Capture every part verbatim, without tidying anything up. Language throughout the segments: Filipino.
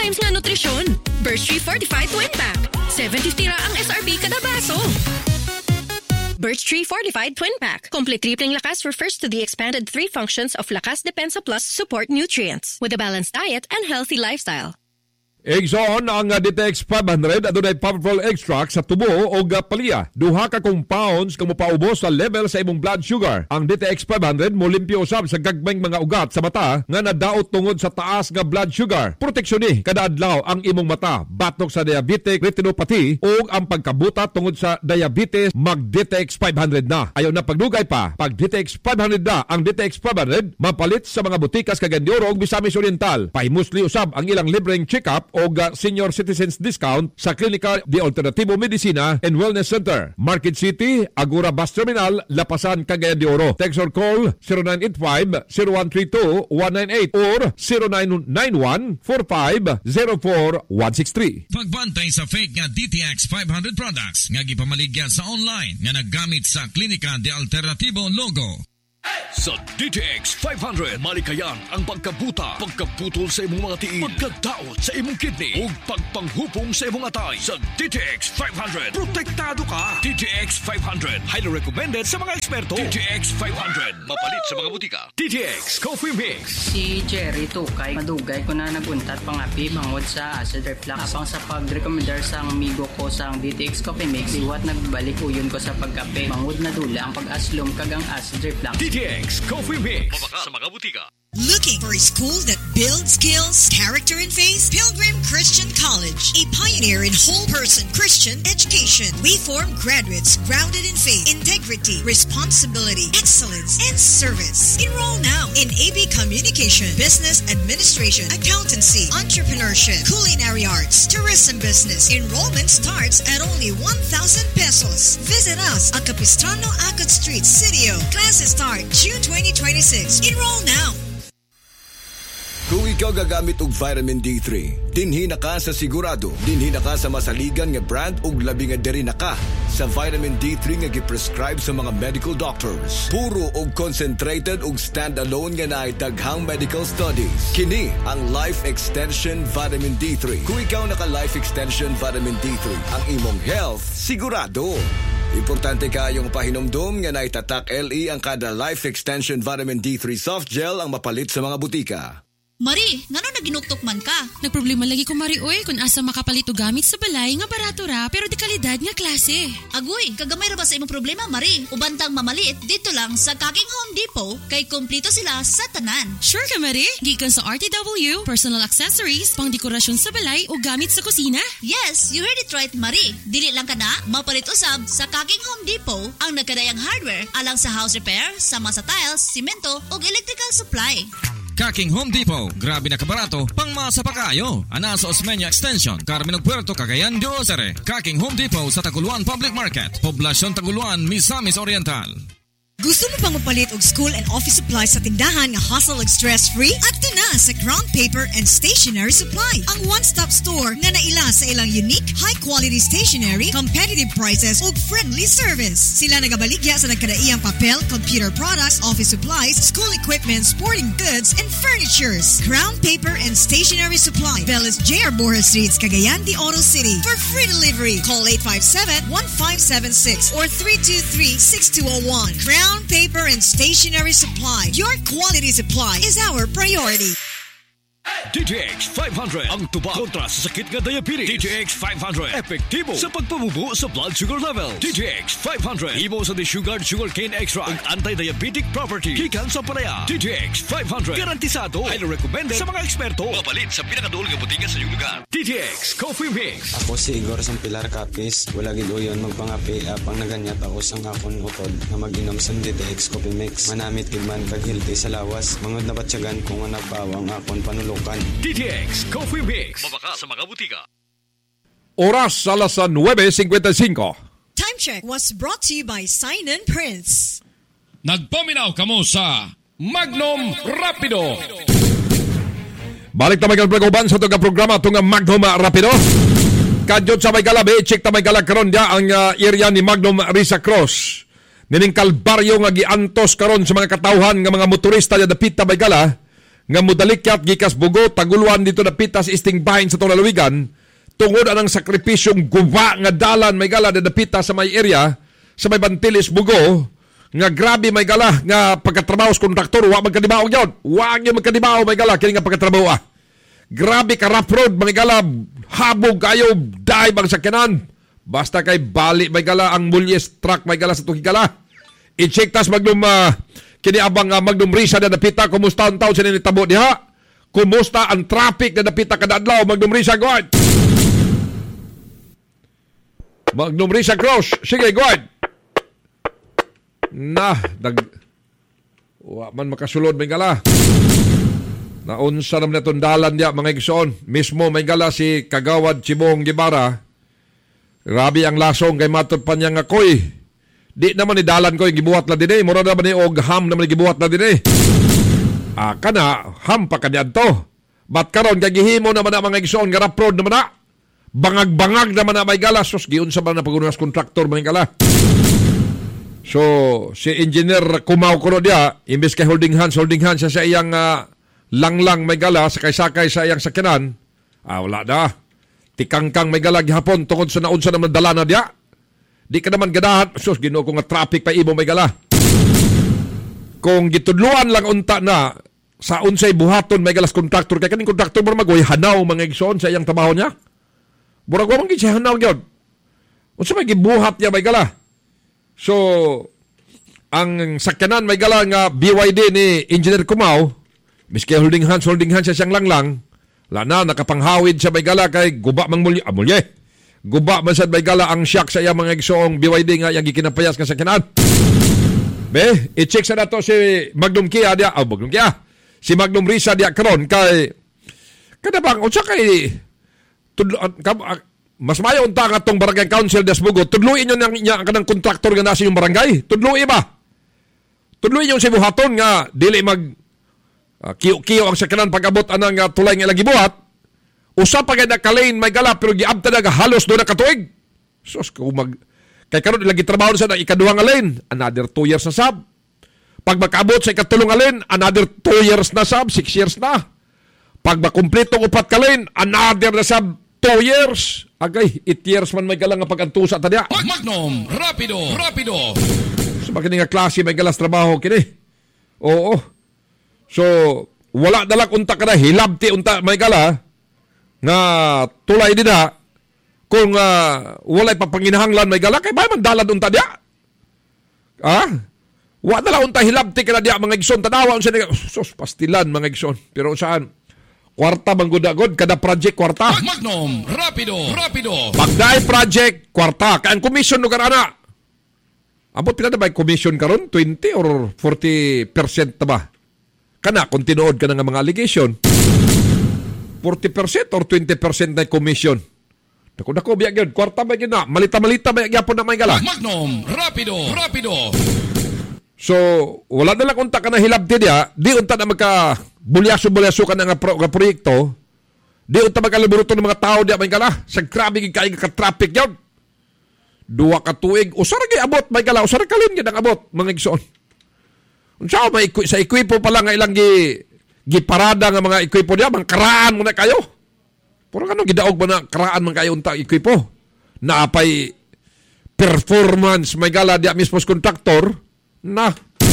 times nga nutrisyon. Birch Tree Fortified Twin Pack. seven fifty ra ang S R P kada baso. Birch Tree Fortified Twin Pack. Complete tripling lakas refers to the expanded three functions of Lakas Depensa Plus support nutrients with a balanced diet and healthy lifestyle. Exxon ang D T X five hundred adunay powerful extract sa tubo o palya. Duha ka compounds kang mopaubos sa level sa imong blood sugar. Ang D T X five hundred mo limpyo usab sa gagmayng mga ugat sa mata nga nadaot tungod sa taas nga blood sugar. Proteksyon ni kada adlaw ang imong mata batok sa diabetic retinopathy o ang pagkabuta tungod sa diabetes. Mag D T X five hundred na. Ayaw na pagdugay pa. Pag D T X five hundred na ang D T X five hundred mapalit sa mga butikas Cagayan ug Misamis Oriental. Pahimusli usab ang ilang libreng check-up o senior citizens discount sa Klinika de Alternativo Medicina and Wellness Center, Market City, Agora Bus Terminal, Lapasan, Cagayan de Oro. Text or call zero nine eight five, zero one three two, one nine eight or zero nine nine one, four five zero four, one six three. Pagbantay sa fake nga D T X five hundred products nga gipamaligya sa online nga naggamit sa Klinika de Alternativo logo. Sa D T X five hundred, malikayan ang pagkabuta, pagkaputol sa imong mga tiil, pagkadaot sa imong kidney, o pagpanghupong sa imong atay. Sa D T X five hundred, protektado ka. D T X five hundred, highly recommended sa mga eksperto. D T X five hundred, mapalit sa mga butika. D T X Coffee Mix. Si Jerry Tukay, madugay ko na naguntat pangapi bangod sa acid reflux. Apang sa pag-recommendar sa amigo ko sa D T X Coffee Mix, iwat nagbalik uyon ko sa pagkape. Bangod na dula ang pag-aslom kagang acid reflux. D T X Coffee Mix. Mabaka sa mga butika. Looking for a school that builds skills, character, and faith? Pilgrim Christian College, a pioneer in whole-person Christian education. We form graduates grounded in faith, integrity, responsibility, excellence, and service. Enroll now in A B Communication, Business Administration, Accountancy, Entrepreneurship, Culinary Arts, Tourism Business. Enrollment starts at only one thousand pesos. Visit us at Capistrano Acot Street, Sitio. Classes start June twenty twenty-six. Enroll now. Kung ikaw gagamit og vitamin D three, dinhi na ka sa sigurado, dinhi na ka sa masaligan nga brand ug labi nga diri na ka sa vitamin D three nga gi-prescribe sa mga medical doctors. Puro og concentrated ug stand-alone nga naay daghang medical studies. Kini ang Life Extension Vitamin D three. Kung ikaw naka Life Extension Vitamin D three, ang imong health sigurado. Importante kayong pahinomdom nga naitatak L E ang kada Life Extension Vitamin D three Soft Gel ang mapalit sa mga butika. Mari, ngano naginuktok man ka? Nagproblema lagi ko, Mari, oy, kung asa makapalit o gamit sa balay nga barato ra, pero di kalidad nga klase. Agoy, kagamay ra ba sa imong problema, Mari? Ubantang mamalit, dito lang sa Kaking Home Depot, kay kompleto sila sa tanan. Sure ka, Mari? Gikan sa R T W, personal accessories, pang dekorasyon sa balay o gamit sa kusina? Yes, you heard it right, Mari. Dili lang ka na, mapalit usab sa Kaking Home Depot ang nagkadayang hardware alang sa house repair, sama sa tiles, simento o electrical supply. Kaking Home Depot, grabe na kabarato, pang masa pa kayo. Ana sa Osmeña Extension, Carmen ug Puerto, Cagayan de Oro. Kaking Home Depot sa Taguluan Public Market, Poblasyon Taguluan, Misamis Oriental. Gusto mo pang mapalit og school and office supplies sa tindahan nga hassle ug stress-free? Adto na sa Crown Paper and Stationery Supply, ang one-stop store nga naila sa ilang unique, high-quality stationery, competitive prices ug friendly service. Sila nagabaligya sa nagkadaiyang papel, computer products, office supplies, school equipment, sporting goods, and furnitures. Crown Paper and Stationery Supply, Velas J R Borja Street, Cagayan de Oro City. For free delivery, call eight five seven, one five seven six or three two three, six two zero one. Crown Paper and Stationery Supply. Your quality supply is our priority. D T X five hundred, ang tubag kontra sa sakit nga diabetes. D T X five hundred, epektibo sa pagpamubo sa blood sugar level. D T X five hundred, imo sa desugared sugarcane extract ug anti-diabetic property. Gikan sa palaya. D T X five hundred, garantisado, highly recommended sa mga eksperto. Mapalit sa pinakadul nga butika sa iyong lugar. D T X Coffee Mix. Ako si Igor Sampilar Capis. Wala gid uyon magpangapi apang naganyat ako sang akon utod na mag-inom sa D T X Coffee Mix. Manamit gid man kag healthy sa lawas. Mangod na batyagan kung nga nagpawang akon panulukan. D T X Coffee Mix. Mabaka sa mga butika. Oras alas nueve fifty-five. Time check was brought to you by Sign and Prince. Nagpaminaw kamo sa Magnum Rapido. Balik na may kalpagauban sa itong programa itong Magnum Rapido. Kadyot sa may kalabi, check na may kalakaron dia ang uh, area ni Magnum Risa Cross. Nining kalbaryo nga giantos karon sa mga katawhan nga mga motorista ya dapit na may kala. nga mudalikyat gikas Bugo taguluan dito na pitas isting bahin sa tong lalawigan tungod anang sakripisyong guba nga dalan may gala na napita sa may area sa may Bantilis Bugo nga grabe may gala nga pagkatrabaho sa kontraktor wa magkadibaw yon wa gyud magkadibaw may gala kini nga pagkatrabaho ah. Grabe ka rough road may gala habog kayo dive ang sakyanan basta kay bali may gala ang mulyes truck may gala sa tukigala i-check tas magnum uh, kini abang uh, Magnum Risa na napita, kumusta ang taon sa ninitabo diha? Kumusta ang traffic na napita kada adlaw, Magnum Risa, go ahead. Magnum Risa Cross, sige, go ahead. Nah, dag... Wa man makasulod, may gala. Naunsa naman na itong dalan diya, mga igsoon. Mismo, may gala si Kagawad Chibong Gibara. Grabe ang lasong kay matod pa niya nga koy. Di naman ni dalan ko yung gibuhat na din eh. Mura naman ni og ham naman ni gibuhat na din eh. Ah, kana, ham pa kanyan to. Ba't karon gagihimo naman na mga igsoon nga raprod naman na. Bangag-bangag naman na may gala. Sus, giun sa ba na pagunas kontraktor mga gala. So, si engineer kumaw ko dia, imbes kay holding hands, holding hands sa iyang uh, lang-lang may gala, sakay-sakay sa iyang sakyanan. Ah, wala na. Tikangkang may gala gihapon tungod sa naunsa naman dalana dia. Di ka naman ganahan, sus, ginoo ko nga traffic pa ibo may gala. Kung gitudluan lang unta na, sa unsay buhaton may galas kontraktor, kaya kaning kontraktor mo magoy hanaw mga igsoon sa iyang trabaho niya. Murag mo mong siya hanaw yun. Unsa may gibuhat niya may gala. So, ang sakyanan may gala nga B Y D ni Engineer Cumao, miski holding hands, holding hands siya siyang lang-lang, lana, nakapanghawid siya may gala kay guba mang mulye, ah, mulye. Guba man sad may gala ang shock sa iya mga igsoong B Y D nga yung gikinapayas ka sa kinan. Be, i-check sa nato si Magnum Kia dia, oh Magnum Kia. Si Magnum Risa dia karon kay kada bang unsa kay tudlo mas mayo unta nga tong barangay council des Bugo, tudluin nyo nang nya kanang kontraktor nga nasa yung barangay. Tudluin ba? Tudluin nyo si buhaton nga dili mag uh, kiyo-kiyo ang sakyanan pag-abot anang uh, tulay nga lagi buhat. Usa pa kay nakalain may gala pero giabta na halos do na katuig. Sus ko mag kay karon lagi trabaho sa ikaduha nga lane, another two years na sab. Pag makaabot sa ikatulong nga lane, another two years na sab, six years na. Pag makumpleto upat ka lane, another na sab two years. Agay, eight years man may gala nga pagantusa ta dia. Magnum Rapido, Rapido. So bakit nga klase may galas trabaho kini? Oo. So wala dalak unta ka na hilabti unta may gala. Nga tulay din na kung uh, walay papanginahanglan may gala kay ba man dalan unta dia ah wa dala unta hilabti kana dia mga igsoon tanawa unsa ni sus pastilan mga igsoon pero saan kwarta manggudagod kada project kwarta Magnum Rapido Rapido pagday project kwarta kay ang commission lugar ana abot pila na ba commission karon twenty or forty percent ta ba kana kung tinuod ka na nga mga allegation forty percent or twenty percent na commission. Dako-dako biya gyud, kwarta ba gyud na, malita-malita ba gyapon na may gala. Magnum, rapido, rapido. So, wala na lang unta ka na hilabti dia, di unta na magka bulyaso-bulyaso ka na nga, pro, nga proyekto, di unta magkaliburuto ng mga tao dia may gala, sa grabe kay ka traffic gyud. Duwa ka tuig, usar gyud abot may gala, usar kalin gyud ang abot mga igsoon. Unsa may sa ekwipo pa lang nga ilang gi giparada nga mga ekwipo diya, mang karaan mo na kayo. Puro kanong gidaog ba na karaan man kayo unta ekwipo? Naapay performance may gala diya mismo sa kontraktor na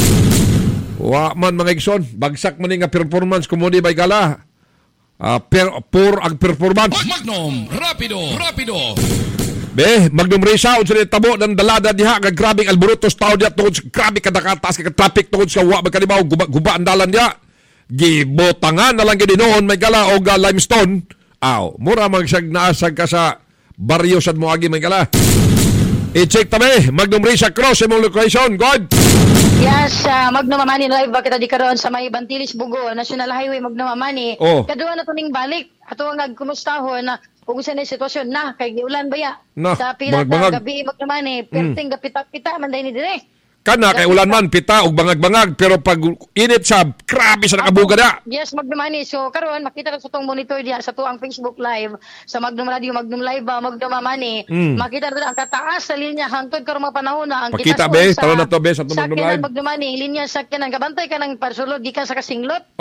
wa man mga igsoon, bagsak man nga performance kumudi may gala. Uh, per, por ang performance. Magnum, rapido, rapido. Be, Magnum Risa, unsa ni tabo ng dalada diha nga grabing alboretos tao diya tungod sa grabe kadakataas ka traffic tungod sa wa magkalibaw guba, guba ang dalan diya. Gibotangan na lang gid noon may gala og uh, limestone. Aw, mura magsag naasag ka sa baryo sad moagi may gala. I-check tabi, Magnum Risa Cross imong location. God. Yes, uh, Magnum Amani live ba kita di karon sa may Bantilis Bugo, National Highway Magnum Amani. Oh. Kaduha na tuning balik ato ang nagkumustahon na kung sa na sitwasyon na kay giulan ba ya na, sa pila bangag-bangag. ka gabi Magnum Amani, perting mm. gapita-pita man dai ni dire. Kana kay ulan man pita og bangag-bangag pero pag init sa grabe sa nakabuga da. Yes, Magnum Amani. So karon makita ka sa tong monitor diya sa tuang Facebook Live sa Magnum Radio Magnum Live ba Magnum Amani. Mm. Makita ra ang kataas sa linya hangtod karong mga panahon na ang kita be taro na to be sa Magnum Live. Magnum Amani linya sa kanan kabantay ka ng parsulod gikan sa kasinglot. Oh.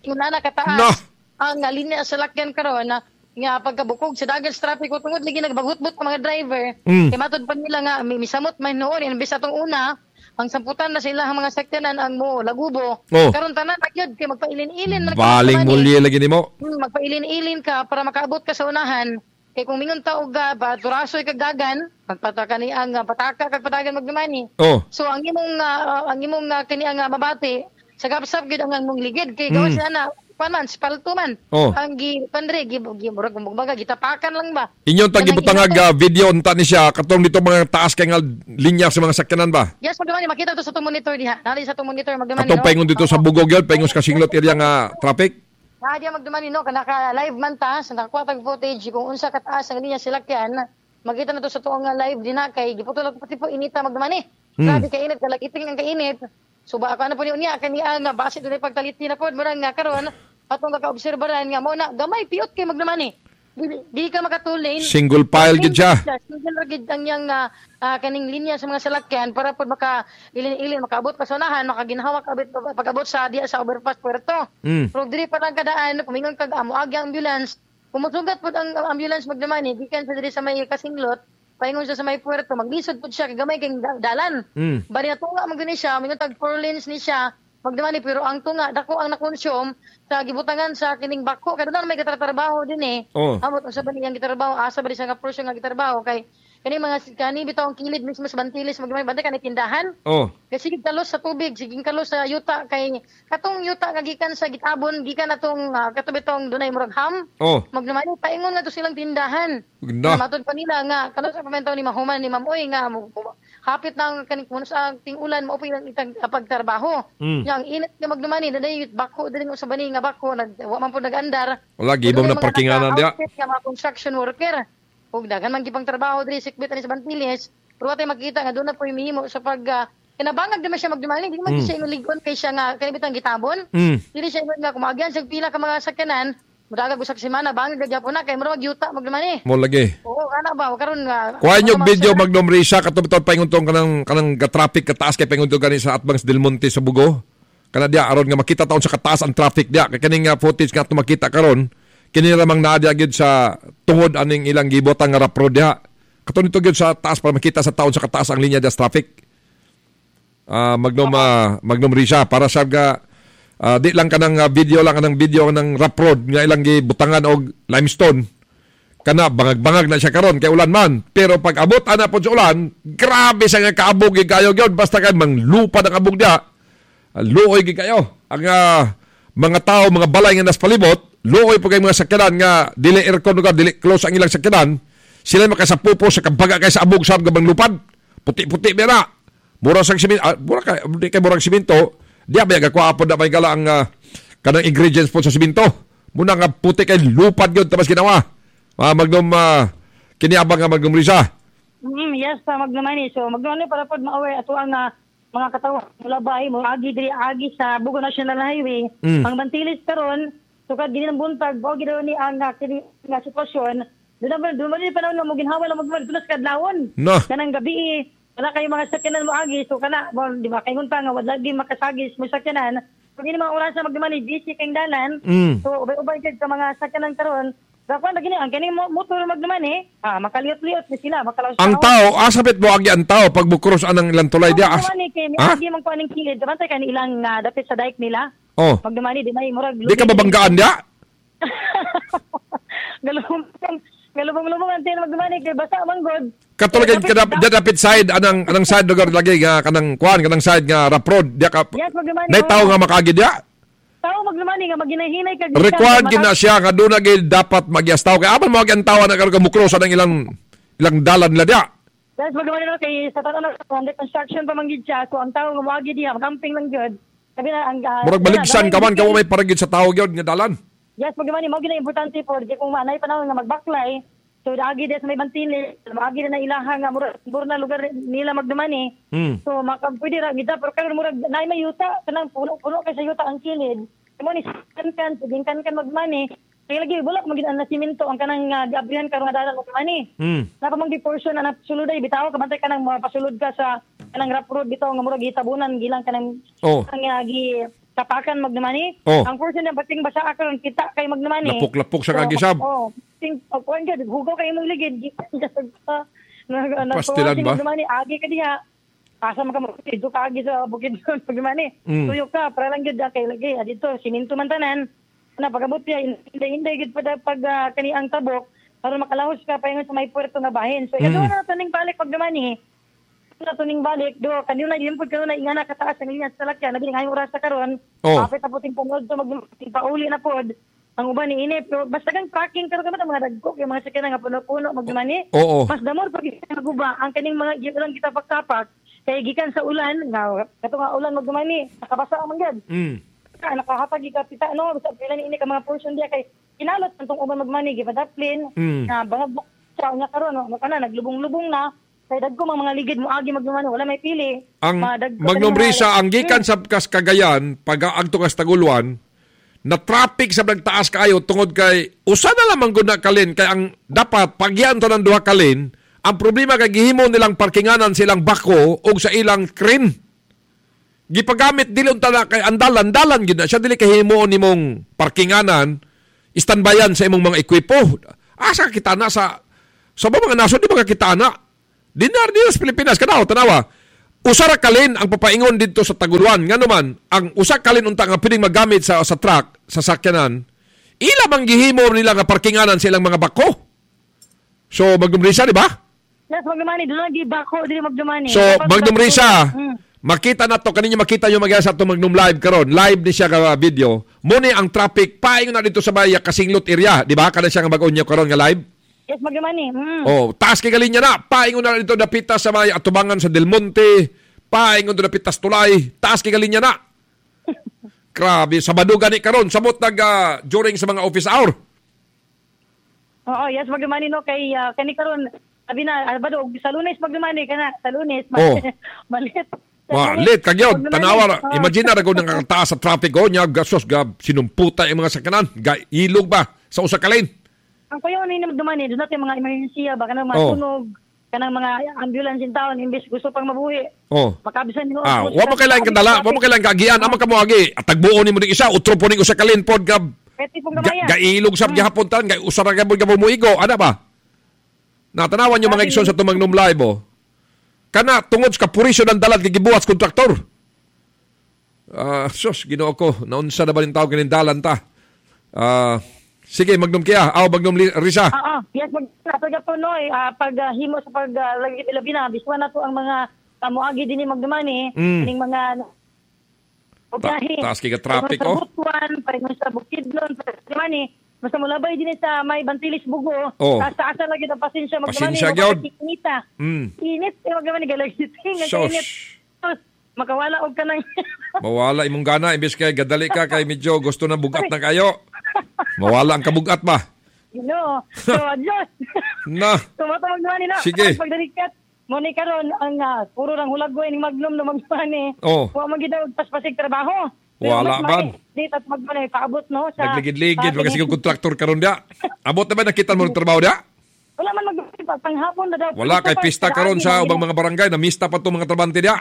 Yung nana kataas. No. Ang uh, linya sa lakyan karon na nga pagkabukog sa dagat sa traffic tungod lagi nagbaghutbot ang mga driver. Mm. Kay matod pa nila nga mi- misamot man noon imbis atong una ang samputan na sila ang mga sakyanan ang mo lagubo. Oh. Karon tanan magyud kay magpailin-ilin man Baling mulye lagi nimo. Hmm, magpailin-ilin ka para makaabot ka sa unahan. Kay kung mingon ta og uh, turasoy kag dagan, magpataka ni ang uh, pataka kag patagan magdumani. Oh. So ang imong uh, ang imong uh, kani ang uh, mabati sa gapsap gid ang mong ligid kay gawas Mm. ana paman spalto man. Oh. Ang gi pandre gi gi murag kumbaga gitapakan lang ba. Inyong tagibutang nga video unta ni siya katong dito mga taas kay nga linya sa mga sakyanan ba? Yes, magdumani makita to sa tong monitor diha. Nari sa tong monitor magdumani. Katong paingon dito sa bugog yun, paingon sa kasinglot area nga traffic. Ah, diya magdumani no kana ka live man ta sa nakuha tag footage kung unsa kataas ang linya silakyan. Makita na to sa tuong nga live din na kay giputol pati po inita magdumani. Hmm. Grabe ka init kalagiting ang kainit. So ba ako na po niya kaniya nga base dunay pagtaliti na pod murag nga karon atong kaka-obserbaran nga mo na gamay piot kay magdumani. Di, di ka makatulin. Single file gid siya. Single ra gid ang yang uh, uh, kaning linya sa mga salakyan para pod maka ilin-ilin makaabot ka sa unahan makaginhawa ka abot pag-abot sa diya sa overpass Puerto. Mm. Pero diri pa lang kadaan kumingon kag amo agi ang ambulance. Kumusugat pod ang ang ambulance magdumani gikan sa diri sa may kasinglot paingon siya sa may Puerto maglisod pod siya kay gamay kay dalan. Mm. Bari na tunga man gani siya mingon tag four lanes ni siya magdumani pero ang tunga dako ang nakonsume sa gibutangan sa kining bako kada na may gitratrabaho din eh. Oh. Amot sa bani ang gitrabaho asa bari sa nga portion nga gitrabaho kay kani mga kani bitaw ang kilid mismo sa bantilis magdumani bantay kanay tindahan. Oh. Kay sige kalos sa tubig, sige kalos sa yuta kay katong yuta nga gikan sa gitabon gikan atong uh, katubitong dunay murag ham. Oh. Magdumani paingon nga to silang tindahan. Ganda. Matod pa nila nga kalos sa pamentaw ni mahuman ni Ma'am Oy nga mo- hapit nang kaning kuno sa tingulan mo lang itang pagtrabaho. Mm. Yang init nga magdumani daday bako diri sa bani nga bako nag wa man pud nag-andar. Wala gibong na parkinganan dia. Outfit nga mga construction worker. Ug daghan man gipang trabaho diri sikbit ani sa Bantiles. Pero watay makita nga doon na po himihimo sa pag uh, kinabangag di man siya magdumani, di man Mm. siya ingon kay siya nga kani bitang gitabon. Mm. Dili siya ingon nga kumagyan sa pila ka mga sakyanan. Mudagag usak semana bangag gyapon na kay murag yuta magdumani. Mo lagi. Oo, ana ba karon nga. Kuha niyo video Magnom Risa katong paingon tong kanang kanang traffic kataas kay paingon tong gani sa Atbangs Del Monte sa Bugo. Kana dia aron nga makita taon sa kataas ang traffic dia kay kaning nga footage nga ato makita karon kini lamang naa dia gyud sa tungod aning ilang gibotang nga rap road dia. Katon nito gyud sa taas para makita sa taon sa kataas ang linya dia sa traffic. Ah, Magnom uh, Magnom Risa para sa ga uh, di lang kanang uh, video lang kanang video kanang rap road nga ilang gibutangan og limestone. Kana bangag-bangag na siya karon kay ulan man. Pero pag abot ana pod sa ulan, grabe sa nga kaabog gyud kayo gyud basta kay manglupad ang abog dia. Uh, luoy gyud kayo. Ang uh, mga tao, mga balay nga nas palibot, luoy po kay mga sakyanan nga dili aircon nga dili close ang ilang sakyanan. Sila makasapupo sa kabaga kay sa abog sa gabang lupad. Puti-puti ba na. Mura sang simento, ah, mura kay di kay murag simento. Diya ba gakuha po na may gala ang uh, kanang ingredients po sa simento. Muna nga puti kay lupad gyud tapos ginawa. Ah, Magnom uh, kiniabang nga Magnom Risa. Mm, yes, pa magdumani. So magdumani para pod ma-aware ato ang uh, mga katawo labay mo agi diri agi sa Bugo National Highway. Mm. Ang Bantilis karon sukad gini ng buntag bao gid ni ang uh, kini nga sitwasyon. Doon ba doon ba ni panahon nga mo ginhawa lang magdumani tulas kadlawon. No. Kanang gabi wala kayo mga sakyanan mo agi so kana bon, di ba kay ngunta nga wala di makasagis mo sakyanan. Pag ini mga oras na magdumani busy kay dalan. Mm. So ubay-ubay gid sa mga sakyanan karon. Dapat lagi ni ang kini mo motor magdumani ah makaliot-liot ni sila makalaw. Ang tao, asapit mo agi ang tao pag bukros anang ilang tulay dia. As- Magdumani kay Ha? agi man ko aning kilid. Dabantay kay ilang uh, dapit sa dike nila. Oh. Magdumani di may murag. Di ka babanggaan dia? Galubong galubong-lubong ang tin magdumani kay basa man god. Katulad ka dap- dia dapit side anang anang side lugar lagi nga kanang kuan kanang side nga rap road dia ka. Yes, magdumani. Nay tao nga makaagi dia. Tao magdumani nga maginahinay kag Required gina siya nga doon na gid dapat magyastaw kay aban mo ang tawa na karon mukros anang ilang ilang dalan nila dia. Yes, magdumani no kay sa tanan under construction pa man gid siya so ang tao nga moagi diha camping lang gud. Sabi na ang uh, Murag baligsan ka man ka mo may paragid sa tao gyud nga dalan. Yes, magdumani mo gina importante po di kung manay panahon nga magbaklay. So daagi des may Bantiles, maagi na ilaha nga murag murag na lugar nila magdumani. Mm. So makapwede ra gid pero karon murag nay may yuta kanang puno-puno kay sa yuta ang kilid. Mo ni kan kan sigin kan kan magmani. Kay lagi wala magid ang nasimento ang kanang uh, gabrihan karon nga dalan magmani. Mm. Napa mang di portion na sulod ay bitaw kabantay kanang mapasulod ka sa kanang rap road bitaw nga murag gitabunan gilang kanang Oh. ang uh, gi kapakan magdamani. Oh. Ang person na bating basa karon kita kay magdamani. Lapok-lapok sa kagisab. Oh, ting kuan gid hugaw kay imong ligid. Pastilan ba? Magdamani agi ka diha. Asa man ka magdito ka agi sa bukid magdamani. Mm. Tuyo ka para lang gid kay lagi adito siminto man tanan. Na pagabot ya inday-inday gid pada pag uh, kani ang tabok para makalahos ka paingon sa may puerto nga bahin. So mm. ito na taning balik magdamani. Na tuning balik do kanina gyud pud kanina ingana kataas ang linya sa lakyan nabi ngayong oras sa karon oh. apit ta puting panood to magpauli na pod ang uban ni ini pero basta kang parking karon ka mga dagko kay mga sakyanan nga puno-puno magdumani oh, oh. mas damor pag naguba ang kaning mga gilang kita pagkapak kay gikan sa ulan nga kato nga ulan magdumani nakabasa man gid mm. nakahatag ka pita no sa pila ni ini ka mga portion dia kay kinalot tong uban magmani gipadaplin mm. na bangag sa nya karon no kana naglubong-lubong na. Kay dagko mga ligid mo agi magdumano wala may pili. Ang Magnom Risa ang gikan sa kas Cagayan pag agto kas Taguluan na traffic sa nagtaas kaayo tungod kay usa na lamang gud na kalin kay ang dapat pagyan to ng duha kalin ang problema kay gihimo nilang parkinganan silang bako og sa ilang crane. Gipagamit dili unta na kay andalan-dalan gid na siya dili kay himo nimong parkinganan standbyan sa imong mga ekwipo. Asa kita na sa sa mga nasod di ba kita na dinar dito sa Pilipinas, kanaw, tanawa, usara kalin ang papaingon dito sa Taguluan. Nga naman, ang usa kalin unta nga pwedeng magamit sa sa truck, sa sakyanan, ila bang gihimo nila nga parkinganan sa ilang mga bako. So, Magnom Risa, di ba? Yes, magdumani. Doon lagi bako, di magdumani. So, Magnom Risa, hmm. makita na to, kanina makita nyo mag sa ito Magnom Live karon. Live ni siya ka video. Muna ang traffic, paingon na dito sa Baya, Kasinglot area. Di ba? Kada siya nga mag-on nyo karon nga live. Yes, magdumani. Mm. Oh, taas kay galinya na. Paingon na dito napita sa may atubangan sa Del Monte. Paingon na napitas tulay. Taas kay galinya na. Grabe, Sabado gani karon samot nag uh, during sa mga office hour. Oo, yes, magdumani no kay uh, kani karon abi na Sabado sa Lunes magdumani kana sa Lunes. Oh. Malit. Wa, lit kagyo. Tanawa, oh. Imagine na rago nang kakataas sa traffic o nya gasos gab sinumputa yung mga sakyanan. Ga ilog ba sa usa ka lane. Ang payo ni magdumani, doon natin mga emergency ba kanang mga oh. tunog, kanang mga ambulance in town imbes gusto pang mabuhi. Oh. Makabisan nimo. Ah, wa mo kailangan kadala, wa mo kailangan kagian, amo ka mo agi. At tagbuo nimo ning isa, utro po ning usa ka lane pod gab. Ga, gailog sab gihapon tan, ga usara ka mo gab muigo, ana ba? Natanawan yung mga igsoon sa Magnom Live oh. Kana tungod sa kapurisyon ng dalan gigibuhat kontraktor. Ah, uh, sus, Ginoo ko, naunsa na ba ning tawo kining dalan ta? Ah, uh, sige, Magnom Kia. Aw, Magnom Risa. Oo, uh, uh, yes, magkataga po, no, eh, uh, pag uh, himo sa pag-labi uh, na, biswa na to ang mga kamuagi din ni Magdumani, mm. yung mga Ta- taas kaya traffic, oh. Sa Butuan, paringon sa Bukidnon, sa Magdumani, basta mulabay din sa may Bantilis Bugo, oh. asa-asa lagi ng pasensya Magdumani, pasensya, gyud. Mm. Init, eh, Magdumani, galagiting, init. Makawala og ka nang... Mawala imong gana, imbes kay gadali ka, kay medyo gusto na bugat na kayo. Mawala ang kabugat ba? No. So, adjust. Na. Tumatawag naman nila. Sige. Pagdalikat, muni karon ang uh, puro ng hulagway ni Magnom na magmani. Oh. Huwag magiging paspasig trabaho. Wala ba? Di tat magmani, paabot no? Sa, nagligid-ligid, magasigong kontraktor karon dia. Abot na ba nakita mo ng trabaho dia? Wala man mag panghapon na daw. Wala kay pista karon sa ubang mga barangay, na mista pa itong mga trabante dia.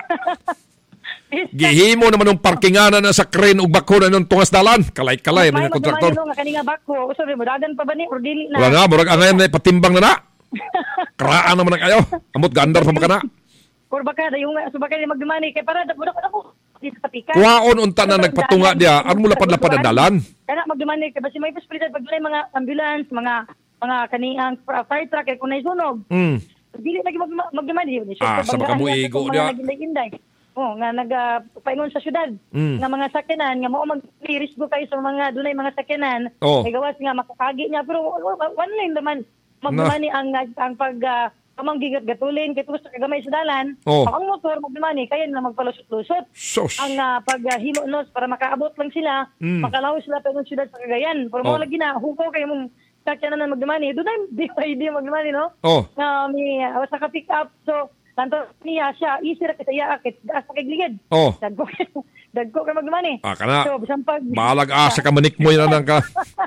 Gihimo naman ng parkinganan na sa crane ug bako na nung tungas dalan. Kalay-kalay mga kontraktor. May kaninga bako. Sorry, madagan pa ba ni or dili na? Wala na, murag angayan na patimbang na na. Karaan naman na kayo. Amot gandar pa ba ka na? Or baka yung subakay ni Magdumani kay para dapat ako dito sa pikas. Kuwaon unta na nagpatunga dia, ano mo lapad-lapad ang dalan? Kana Magdumani kay basi may posibilidad pag mga ambulance, mga mga kaniang fire truck kay kunay sunog. Mm. Dili lagi Magdumani ni. Ah, sa baka mo igo dia. Oh, nga nagapaingon uh, sa syudad mm. nga mga sakyanan nga mao mag-risk kayo sa mga dunay mga sakyanan oh. kay gawas nga makakagi niya pero one line naman magmani ang ang pag uh, amang gigat gatulin kay gusto kagamay sa dalan oh. ang motor magmani kaya na magpalusot-lusot ang uh, pag uh, himo nos para makaabot lang sila mm. makalaw sila pa ng syudad sa Cagayan pero oh. mo lagi na huko kay mong sakyanan na magmani dunay di pa di magmani no oh. nga uh, mi uh, sa pick up so tanto niya siya, easy ra kita iya akit, gas pa kay gligid. Oh. Dagko, dagko ka magmani. Ah, kana. So, bisan pag... Balag asa ka manikmoy na nang ka.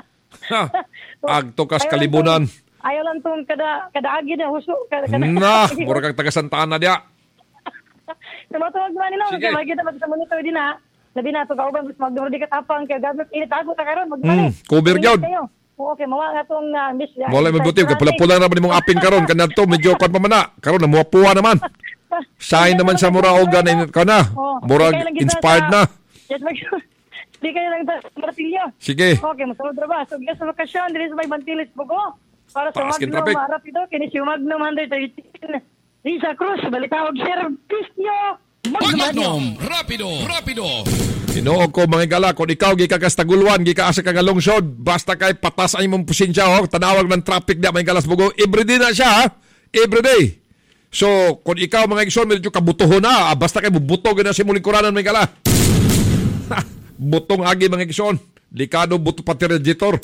Agto kas kalibunan. Ayaw lang itong kada, kada agi na huso. Kada, kada, na, mura kang taga Santa Ana dia. Tumatawag magmani na, kasi makikita pa sa monitor din ha. labi na to kauban mas magduro di katapang kay gamit init ako ta karon magmali. Mm, cover gyud. Okay, mawa nga tong uh, miss. Wala mabuti kay pula-pula naman imong apin karon kanadto medyo kon pa man na. Karon na muapuwa naman. Sign naman sa mura og ganay ka na. Mura inspired na. Yes, mag Di kayo lang sa martilyo. Sige. Okay, masunod ra ba? So, yes, sa lokasyon, dili sa may Bantilis Bugo. Para sa Paskin Magnum, traffic. rapido, kini si Magnum one thirteen. Risa Cruz, balikaw og servisyo. Magnum, rapido, rapido. Tinuog ko mga gala, kung ikaw gika kastaguluan, gika asa kang lungsod, basta kay patas ay mong pusensya, oh, tanawag ng traffic na mga galas Bugo. Everyday na siya, ha? Everyday. So, kung ikaw mga igsoon, medyo kabutuho na, ah, basta kay bubutog na si muling kuranan mga gala. Butong agi mga igsoon. Likado buto pati radiator.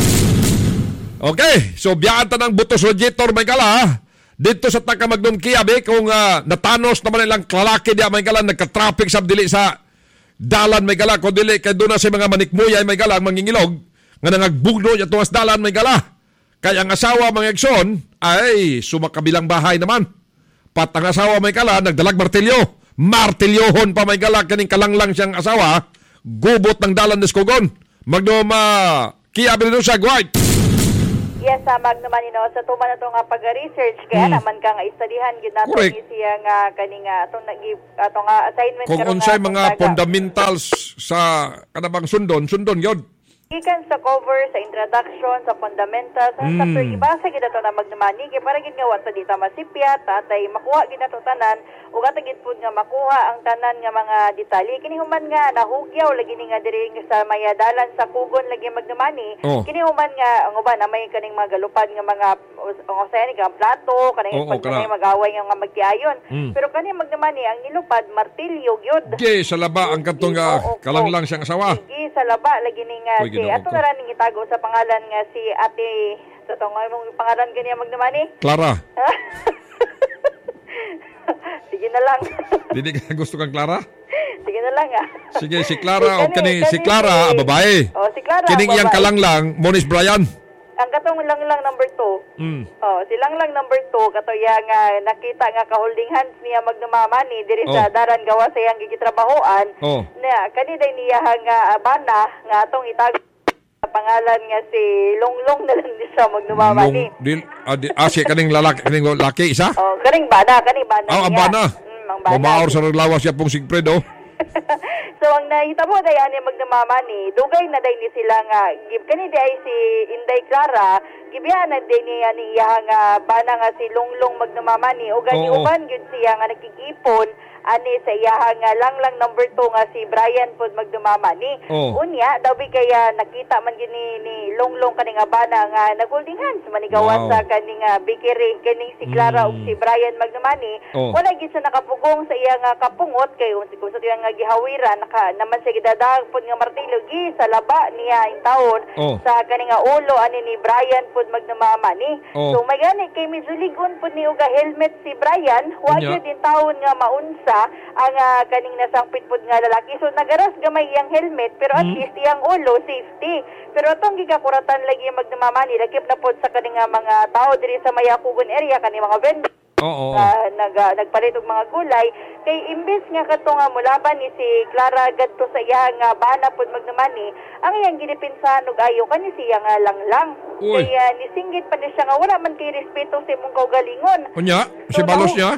Okay, so biyaan ta ng butos radiator mga gala, ha? Dito sa Taka Magnum Kiabe, kung uh, natanos naman ilang lalaki diya mga gala, nagka-traffic sa dili sa dalan may gala, kung dili kay doon na si mga manikmuya may gala, mangingilog, nga nangagbugno niya tuwas dalan may gala. Kaya ang asawa mga igsoon ay sumakabilang bahay naman. Pat ang asawa may gala, nagdalag martilyo. Martilyohon pa may gala, kaning kalanglang siyang asawa, gubot ng dalan des Kogon. Magnum uh, Kiabe rin siya, White. Yes, sa uh, Magnum Manino, sa tuman na ito nga pag-research, kaya hmm. naman ka nga istadihan, yun natin Correct. siya nga kaning atong atong uh, assignment. Kung unsay mga fundamentals sa kanabang sundon, sundon yun. Ikan sa cover, sa introduction, sa fundamentals, mm. sa per ibasa gid ato na magdumani kay para gid nga wa sa dita masipya, tatay makuha gid nato tanan ug atagid pud nga makuha ang tanan nga mga detalye kini human nga nahugyaw lagi ni nga diri sa mayadalan sa Kugon lagi magdumani. Oh. Kini human nga ang uban na may kaning mga galupad nga mga ang oceanic ang plato kaning oh, pag oh, may mag-away nga mga magtiayon. Mm. Pero kani magdumani ang nilupad martilyo gyud. Ge sa laba ang katong nga oh, oh, kalanglang siyang asawa. Ge sa laba lagi ni nga si ato na rin itago sa pangalan nga si Ate sa so, tong mong pangalan kaniya magdumani? Clara. Sige na lang. Dili ka gusto kang Clara? Sige na lang ah. Sige si Clara o kani si Clara si, babae. Oh si Clara. Kining iyang kalanglang Monis Brian. Ang katong lang lang number two. Mm. Oh, si lang lang number two kato yang uh, nakita nga ka holding hands niya magdumamani diri oh. sa daran gawa sa iyang gitrabahoan. Oh. Na kani day niya nga uh, bana nga atong itago pangalan nga si Longlong na lang di siya magdumamani. Dil ah, di, ah si kaning lalaki kaning lalaki isa? Oh, kaning bana, kaning bana. Oh, ang bana. Mm, ang bana. Bumaor sa lawas siya pong Sigfred oh. So ang nahitabo day ani magdumamani, dugay na day ni sila nga gib kani day si Inday Clara, gibiya na day ni ani iya nga bana nga si Longlong magdumamani o gani oh, uban gyud siya nga nakikipon ani sa iyaha nga lang lang number two nga si Brian pod magdumamani. Oh. Unya daw bi kaya nakita man gini ni Longlong kaning bana nga nag-holding hands manigawas wow. sa kaning uh, bikiri kaning si Clara mm. ug si Brian magdumani. Oh. Wala gid sa nakapugong sa iya nga kapungot kay kung sa iya nga gihawiran naka naman siya gidadag pod nga martilyo gi sa laba niya in taon oh. sa kaning nga ulo ani ni Brian pod magdumamani. Oh. So may gani kay mizuligon pod ni uga helmet si Brian wa gyud din taon nga maunsa ang uh, kaning nasangpit pod nga lalaki. So nagaras gamay iyang helmet pero at mm. least iyang ulo safety. Pero atong gigakuratan lagi magdumamani lakip na pod sa kaning mga tao diri sa Mayakugon area kani mga vendor. Oo. Uh, nag uh, nagpalit og mga gulay kay imbes nga kato nga mulaban ni si Clara gadto sa iya nga bana pod magdumani ang iyang ginipinsahan og ayo kani siya nga langlang. Kay uh, nisinggit pa ni siya nga wala man kay respeto sa imong kaugalingon. Unya, si so, balos niya?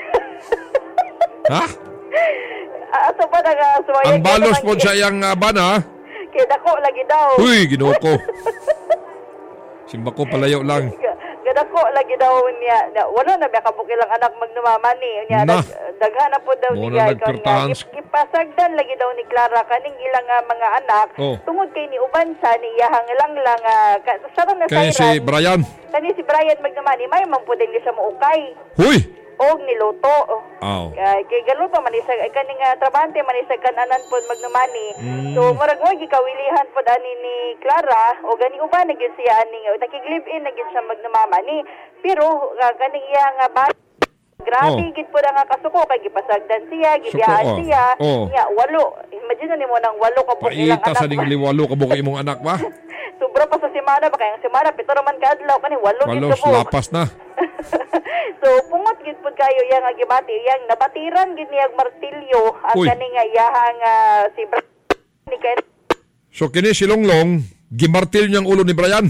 Ha? Ato pa naga suwaya. Ang balos po sa iyang uh, bana? Kaya dako lagi daw. Uy, ginoo ko. Simba ko palayo lang. Gadako lagi daw niya. Wala na ba kabukilang anak magdumamani. Niya, dag, daghan na po daw niya. Ipasagdan lagi daw ni Clara kaning ilang uh, mga anak. Oh. Tungod kay ni Ubansa ni iyahang lang lang. Uh, sarang na kay si Brian. Kani si Brian magdumani. May man po din siya maukay. Huy! Og niluto. Oh. Uh, kay galuto man isa kaning uh, trabante man isa kananan pod magdumani. Mm. So murag mo gikawilihan pod ani ni Clara o gani uban na gyud siya ani nakig-live in na gyud siya magdumamani. Pero uh, kaning iya nga ba grabe oh. gid pod nga kasuko kay gipasagdan siya, gibiyahan oh. siya. Oh. Nya walo. Imagine nimo nang walo ka pod ilang anak. Paita sa ding liwalo ka buka imong anak ba? Sobra pa sa semana ba kay ang semana pito man ka adlaw kani walo gid ka po. Lapas na. So pungot gid pud kayo yang nga gibati yang nabatiran gid niyag martilyo ang kaning nga iyahang uh, si Bra- ni kay So kini si Longlong gimartil niyang ulo ni Brian.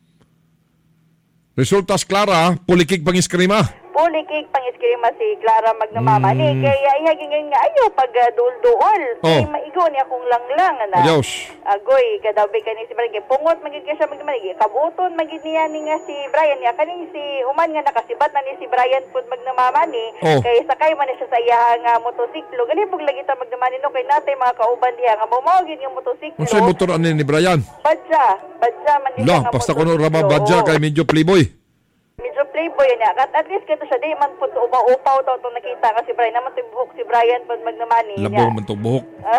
Resultas Clara, pulikig pangiskrima. Pulikig pangiskrima si Clara Magnamama ni Mm. kaya ihagingin nga ayo pag uh, dulduol. Oh. Kay maigo ni akong langlang na. Adios. Agoy kadabi kani si Brian kay pungot magid siya magmanigi. Kabuton magid niya ni nga si Brian niya kani si human nga nakasibat na ni si Brian pud Magnamama ni Oh. kay sakay man ni siya sa iyang uh, motosiklo. Gani pug lagi ta Magnamani no kay natay mga kauban diha nga mao gid yung motosiklo. Unsay motor ani ni Brian? Badja, badja man ni siya La, nga basta kuno motosiklo. rama badya kay medyo playboy. Medyo playboy niya. At at least kito siya, di man po upaw-upaw daw itong nakita kasi Brian naman tibuhok si Brian pag magnamani. Labong man to buhok.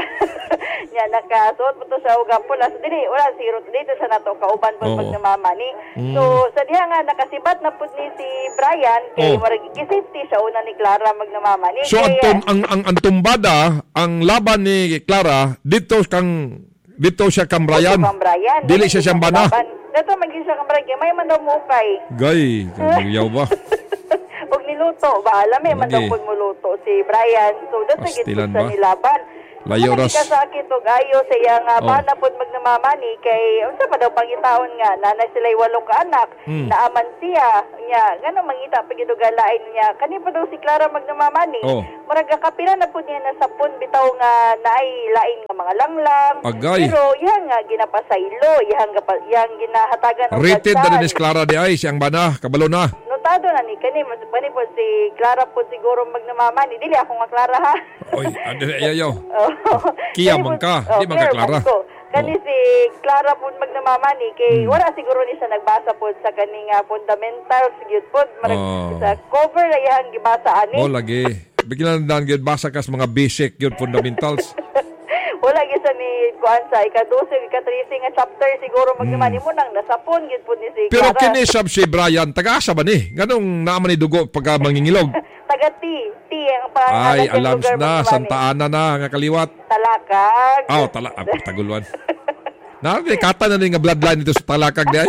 Niya, nakasuot po to siya ugang pula. So, dili, wala si Ruth dito sa nato, kauban po Oo. magnamamani. Mm. So, sa diha nga, nakasibat na po ni si Brian, kay Oh. marag safety siya una ni Clara magnamamani. So ang, Kaya- tum, ang, ang, ang tumbada, ang laban ni Clara, dito kang dito siya kang Brian. Kang Brian. Dili siya siyang bana. Dito maging siya kang Brian, kay may man daw mukay. Gay, magyaw ba? Huwag niluto ba? Alam mo, man daw Lagi. po muluto si Brian. So, dito Pastilan gito sa ba? nilaban. Layo ras. Ka sa akin og ayo sa iyang uh, Oh. bana po magnamamani kay unsa pa daw pangitaon nga nanay sila'y walong ka anak Hmm. naaman siya nya ngano mangita pagidugalain niya kani pa daw si Clara magnamamani Oh. murag kapila na po niya na sapon bitaw nga naay lain nga mga langlang Agay. pero iyang nga ginapasaylo iyang gapa- iyang ginahatagan og Rated kadsan. na ni Clara di ay siyang bana, kabalo na. Notado na ni kani man po si Clara po siguro magnamamani dili ako nga Clara ha. Oy, ano ayaw. Oh. Kiya Kani man po- ka, oh, di man ka clear Clara. man ko. Kani si Clara po magnamamani kay Hmm. wala siguro ni siya nagbasa po sa kaning uh, fundamentals gyud po marag Oh. sa cover ra iyang gibasa ani. Mo lagi. Bigyan na gyud basa kas mga basic gyud fundamentals. Wala gyud sa ni kuan sa ika-twelve ika-thirteen nga chapter siguro magnamani mo nang nasapon gyud po ni si Hmm. Pero Clara. kini sab si Brian, taga-asa ba ni? Ganong naaman ni dugo pagka mangingilog? Taga T, T ang pangalan Ay, sa alams lugar na, Magnamani. Santa Ana na, nga kaliwat. Talakag. Oh, tala, ah, taguluan. Nari, kata na rin nga bloodline ito sa talakag di ay.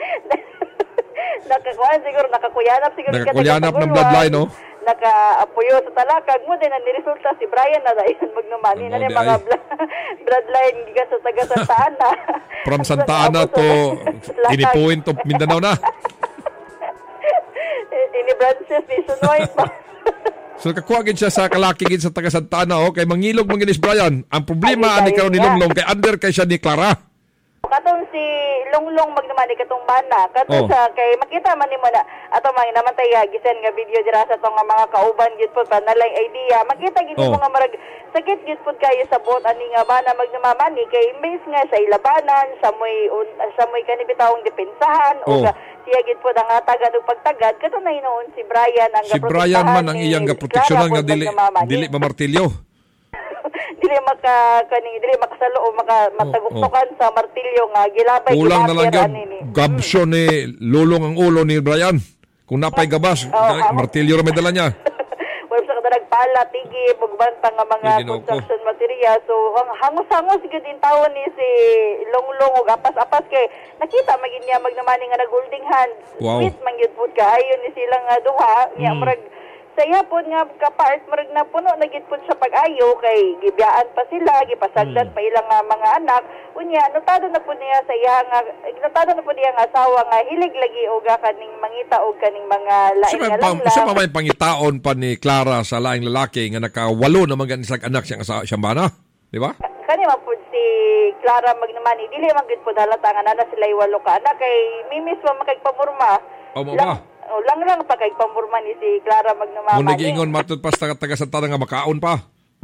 Nakakuan siguro, nakakuyanap siguro. ka Nakakulyanap ng taga-Taguluan. bloodline, no? Naka-apoyo sa talakag mo din, ang niresulta si Brian na dahil magnumani na Ano, rin di mga ay. bla- bloodline giga sa taga Santa Ana. From Santa Ana to Inipuin to Mindanao na. Ini branches ni Sunoy pa. So kakuha gid siya sa kalaki gid sa taga Santa Ana oh, kay mangilog man gid si Brian. Ang problema Ay, ani karon ni nga. Longlong kay under kay siya ni Clara. Katong si Longlong magnumani katong bana. Oh. Katong sa kay makita man nimo na ato man naman tay gisen nga video dira sa tong nga mga kauban gid po pa nalay idea. Makita gid Oh. mo nga marag sakit gid pud kayo sa bot ani nga bana magnamamani kay imbes nga sa ilabanan sa moy un, sa moy kanhi bitawong depensahan Oh. o ga- siya gid pud ang tagad ug pagtagad kato na hinuon si Brian ang Si Brian man ang iyang gaproteksyonan nga dili dili mamartilyo. dili maka kaning dili makasalo o maka mataguktukan sa martilyo nga gilabay Kulang na lang gilapir yun. ani ni. Gabsyo ni lulong ang ulo ni Brian. Kung napay gabas, Oh, martilyo ra may dala niya. Wala sa kadarag pala, tigib, bugbanta nga mga Ay, ginoo ko. construction material. So, hang- hangos-hangos gud in tawon ni si Longlong ug apas-apas kay nakita magin niya magnamani nga nag-holding hands. Wow. Sweet man gyud pud kaayo ni silang nga duha. Nya Mm. murag sa iya po nga ka-part, marag na puno na gid po sa pag-ayo kay gibiyaan pa sila, gipasagdan pa ilang nga mga anak. Unya, notado na po niya sa iya nga, notado na po niya nga asawa nga hilig lagi o ga kaning mangita o kaning mga laing Sa nga pa, lang sa may pangitaon pa ni Clara sa laing lalaki nga nakawalo naman gan isang anak siyang asa siyang bana, di ba? Kani man po si Clara magnamani, dili man gid po halata nga nana sila walo ka anak kay mimis mo makagpamurma. O mo Lang- ba? O lang lang pa kay pamurma ni si Clara magnamani. Kung nag-ingon matod pa sa taga Santa Ana nga makaon pa.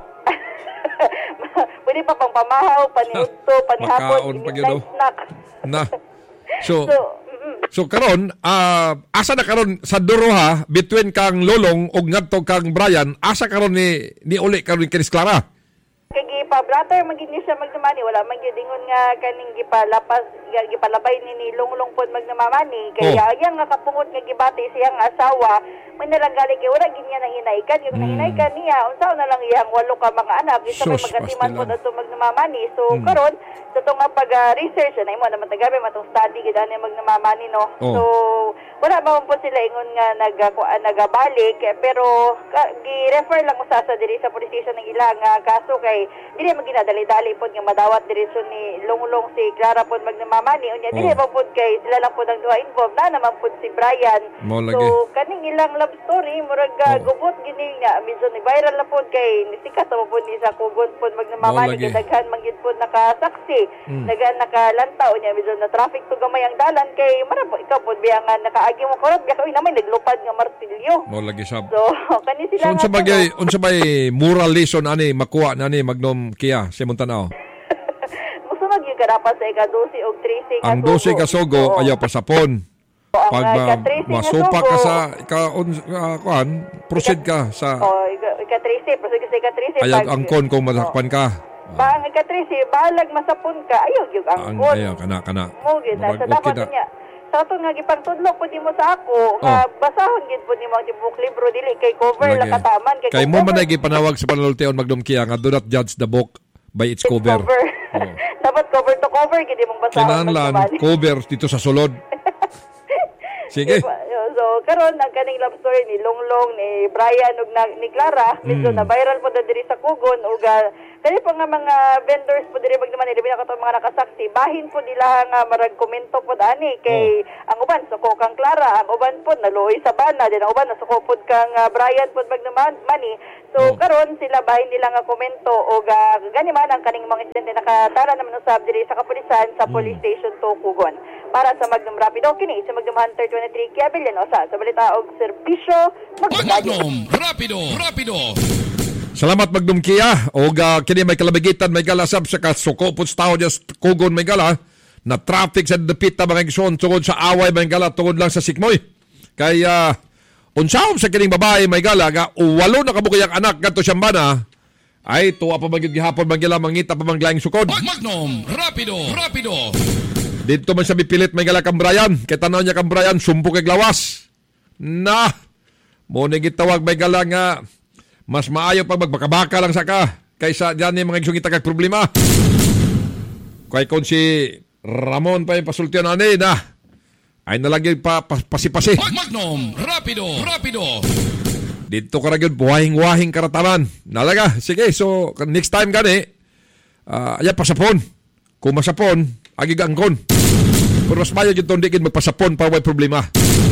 Pwede pa pang pamahaw, paniudto, panihapon, Makaon pa midnight gyud, oh. snack. Na. So, So, mm-mm. so karon, ah asa na karon sa duruha between kang Lolong ug ngadto kang Brian, asa karon ni ni uli karon ni Kinis Clara? kay gipa brother magin ni siya magnamani, wala man gyud ingon nga kaning gipalapas gipalabay ni ni Lunglong pod magnamamani kay oh. yang nga kapungod nga gibati siyang asawa may nalanggali kay wala gid niya nang hinaykan yung mm. hinaykan niya unsa na lang iyang walo ka mga anak isa may magatiman pod adto magnamamani so mm. karon sa to nga pag uh, research na imo naman tagabi matong study gid ani magnamamani no oh. so wala ba po sila ingon nga nag uh, nagabalik pero ka, gi-refer lang usa sa diri sa police station ng ilang uh, kaso kay dili maginadali-dali pod nga madawat diretso ni Lunglong si Clara pod magnamamani unya oh. dili ba pod kay sila lang pod ang duha involved na naman pod si Brian Molagi. So kaning ilang love story murag uh, oh. gubot gini nga medyo ni viral na pod kay nisikat mo pod ni sa kugon pod magnamamani kay daghan man gid pod nakasaksi mm. daghan nakalantaw unya medyo na traffic to gamay ang dalan kay mara po ikaw pod biya nga nakaagi mo korot biya kay namay naglupad nga martilyo Molagi sab so kani sila so, unsa bagay unsa bay moral lesson ani makuha nani magnom Kia sa Montanao musunod yung karapas sa ika-twelve o thirteen ang twelve ka sogo ayaw pasapon pag ma, masupa ka sa ika uh, kuan proceed ka sa oh ika-thirteen proceed ka sa ika-thirteen ayaw angkon kung masakpan ka ba ang ika-thirteen balag masapon ka ayaw yung angkon ayaw kana kana mo gid sa dapat niya sa ito nga gipagtudlok po di mo sa ako nga oh. basahon gid po di mo di book libro dili kay cover la kataman kay, kay mo man ay gipanawag sa panultian magdum Kia nga do not judge the book by its, its cover, cover. Oh. Dapat cover to cover gid imong basahon kinahanglan cover dito sa sulod sige so karon ang kaning love story ni Lunglong ni Brian ug ni Clara medyo mm. na viral po diri sa Kugon ug kani po nga mga vendors po diri magnaman labi na kato mga nakasaksi bahin po nila nga marag komento po ani kay oh. ang uban suko kang Clara ang uban po naluoy sa bana din ang uban nasuko pod kang uh, Brian po magnaman mani so oh. karon sila bahin nila nga komento ug uh, gani man ang kaning mga insidente nakatala naman usab diri sa kapulisan sa mm. police station to Kugon para sa Magnum Rapido kini sa Magnum Hunter twenty-three Kiabilyan sa sa balita og serbisyo Magnum Rapido Rapido Salamat Magnum Kia o uh, kini may kalabigitan may galasab sa kasuko po sa tao dyan Kugon may gala na traffic sa dapita mga igsoon tungod sa away may gala tungod lang sa sikmoy kaya uh, unsaom sa kining babae may gala nga walo na kabukayang anak ganto siyang bana ay tuwa pa magiging gihapon magila mangita pa manglaing sukod Magnum Rapido Rapido dito man sa bipilit may gala kang Brian kay tanaw niya kang Brian sumpo kay glawas na mo nagitawag may gala nga mas maayo pag magbakabaka lang sa ka kaysa dyan yung mga igsungita kag problema. Kaya kung si Ramon pa yung pasultiyan ani na ay nalagyan pa, pa pasipasi. Magnum, rapido, rapido. Dito ka rin buhahing-wahing karataman. Nalaga, sige, so next time gani, uh, ayan pasapon. Kung masapon, agigangkon. Pero mas mayo dito hindi kin magpasapon para may problema.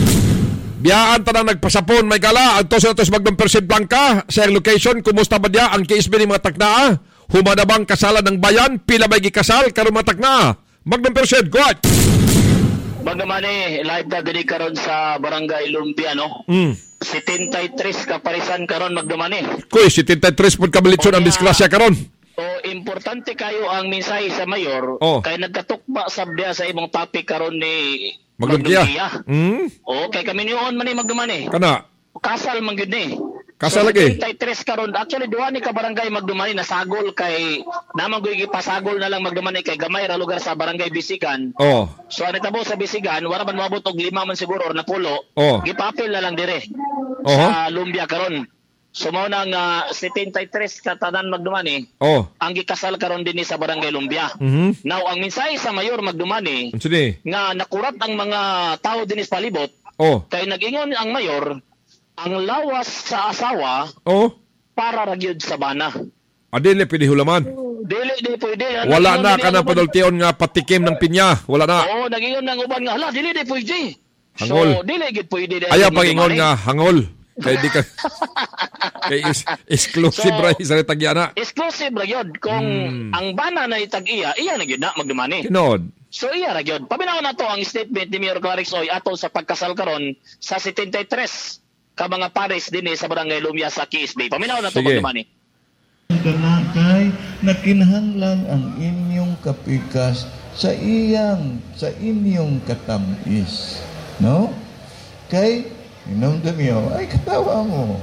Biyaan ta nang nagpasapon may gala antos na tos Magnum Percent Blanca sa location kumusta ba dia ang case ni mga takna humana bang kasalan ng bayan pila bay gikasal karon mga takna Magnum Percent go ahead Magnum ani live na diri karon sa Barangay Lumpia no mm. seventy-three ka parisan karon Magnum ani kuy seventy-three pud kabalitson ang disgrasya karon o importante kayo ang mensahe sa mayor oh. kay nagkatukba sabya sa imong topic karon ni Magnum Kia. Hmm? O, kay kami niyon man ni Magnum ani. Kana? Kasal man gyud ni. Kasal so, lagi? seventy-three karon. Actually, duha ni ka barangay Magnum ani nasagol kay naman gyud gipasagol na lang Magnum ani kay gamay ra lugar sa barangay Bisigan. Oh. So, ani tabo sa Bisigan, wala man moabot og lima man siguro or napulo. Oh. Gipapil na lang dire. Oh. Sa Lumbia karon. So mao nang uh, seventy-three ka tanan Magnum ani. Oh. Ang gikasal karon dinhi sa barangay Lumbia. Mm-hmm. Now ang mensahe sa mayor Magnum ani nga nakurat ang mga tao dinhi sa palibot. Oh. Kay nag-ingon ang mayor ang lawas sa asawa oh. para ra gyud sa bana. Adili pwede hulaman. Dili di pwede. Wala na ka na padultion nga patikim ng pinya. Wala na. Oo, nag-ingon ng uban nga hala dili di pwede. Hangol. So dili gid pwede. Ayaw pag-ingon nga hangol. Kay di ka kay is, exclusive so, ra sa tagyana. Exclusive ra gyud kung hmm. ang bana na itag-iya, iya na gyud na Magnum ani. Tinod. So iya ra gyud. Paminaw na to ang statement ni Mayor Clarix Oy ato sa pagkasal karon sa seventy-three ka mga pares dinhi sa Barangay Lumia sa K S B. Paminaw na to Magnum ani. Kana kay nakinahanglan ang inyong kapikas sa iyang sa inyong katamis. No? Kay inom damiyo, ay katawa mo.